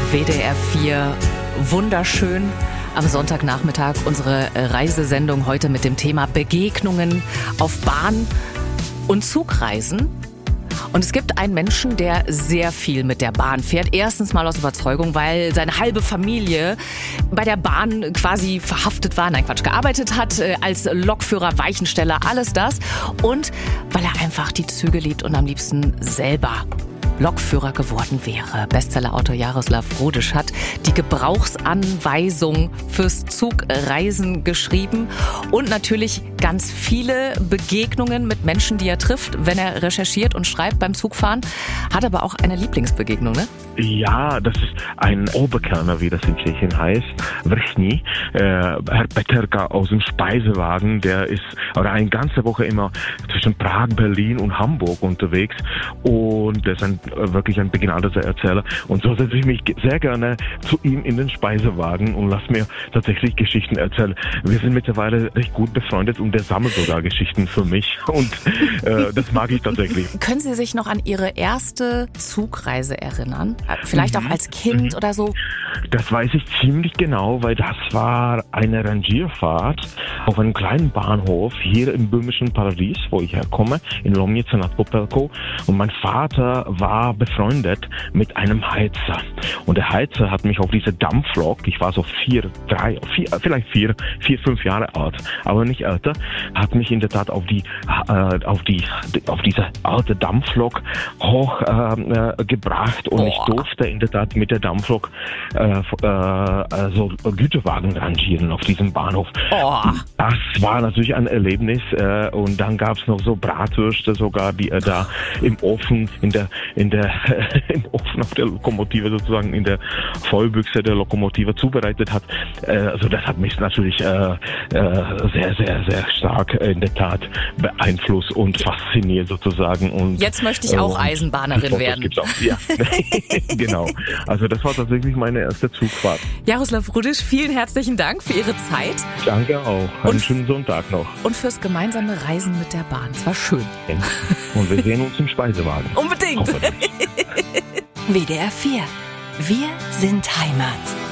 WDR 4, wunderschön. Am Sonntagnachmittag unsere Reisesendung heute mit dem Thema Begegnungen auf Bahn- und Zugreisen. Und es gibt einen Menschen, der sehr viel mit der Bahn fährt. Erstens mal aus Überzeugung, weil seine halbe Familie bei der Bahn quasi verhaftet war, gearbeitet hat, als Lokführer, Weichensteller, alles das. Und weil er einfach die Züge liebt und am liebsten selber Lokführer geworden wäre. Bestsellerautor Jaroslav Rudisch hat die Gebrauchsanweisung fürs Zugreisen geschrieben und natürlich ganz viele Begegnungen mit Menschen, die er trifft, wenn er recherchiert und schreibt beim Zugfahren. Hat aber auch eine Lieblingsbegegnung, ne? Ja, das ist ein Oberkellner, wie das in Tschechien heißt, Vrchní. Herr Peterka aus dem Speisewagen, der ist eine ganze Woche immer zwischen Prag, Berlin und Hamburg unterwegs und der ist wirklich ein begnadeter Erzähler. Und so setze ich mich sehr gerne zu ihm in den Speisewagen und lasse mir tatsächlich Geschichten erzählen. Wir sind mittlerweile recht gut befreundet und der sammelt sogar Geschichten für mich und das mag ich tatsächlich. Können Sie sich noch an Ihre erste Zugreise erinnern? Vielleicht auch als Kind oder so? Das weiß ich ziemlich genau, weil das war eine Rangierfahrt auf einem kleinen Bahnhof hier im böhmischen Paradies, wo ich herkomme, in Lomnice nad Popelkou. Und mein Vater war befreundet mit einem Heizer. Und der Heizer hat mich auf diese Dampflok, ich war so 4, 5 Jahre alt, aber nicht älter, hat mich in der Tat auf diese alte Dampflok hochgebracht und ich durfte in der Tat mit der Dampflok so Güterwagen rangieren auf diesem Bahnhof. Das war natürlich ein Erlebnis und dann gab es noch so Bratwürste sogar, die er da im Ofen, im Ofen auf der Lokomotive sozusagen, in der Vollbüchse der Lokomotive zubereitet hat. Also das hat mich natürlich sehr, sehr, sehr stark in der Tat beeinflusst und fasziniert sozusagen. Und jetzt möchte ich auch Eisenbahnerin werden. Gibt's auch. Ja, genau. Also das war tatsächlich meine erste Zugfahrt. Jaroslav Rudisch, vielen herzlichen Dank für Ihre Zeit. Danke auch. Einen schönen Sonntag noch. Und fürs gemeinsame Reisen mit der Bahn. Es war schön. Und wir sehen uns im Speisewagen. Unbedingt. WDR 4. Wir sind Heimat.